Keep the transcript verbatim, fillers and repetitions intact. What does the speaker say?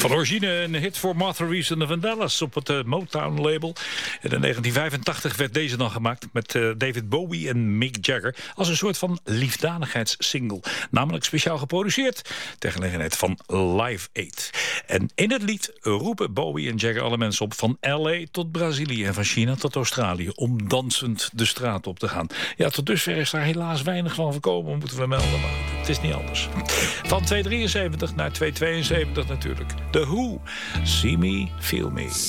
Van origine een hit voor Martha Reeves en de Vandellas op het uh, Motown-label. En in negentien vijfentachtig werd deze dan gemaakt met uh, David Bowie en Mick Jagger als een soort van liefdadigheidssingle. Namelijk speciaal geproduceerd ter gelegenheid van Live Aid. En in het lied roepen Bowie en Jagger alle mensen op van L A tot Brazilië en van China tot Australië om dansend de straat op te gaan. Ja, tot dusver is daar helaas weinig van voorkomen, moeten we melden, maar het is niet anders. Van twee drieënzeventig naar twee tweeënzeventig natuurlijk. The Who, See Me, Feel Me.